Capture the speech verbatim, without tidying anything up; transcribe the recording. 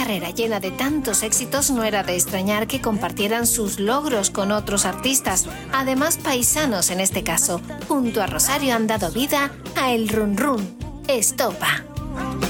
carrera llena de tantos éxitos, no era de extrañar que compartieran sus logros con otros artistas, además paisanos en este caso. Junto a Rosario han dado vida a El Run Run. Estopa.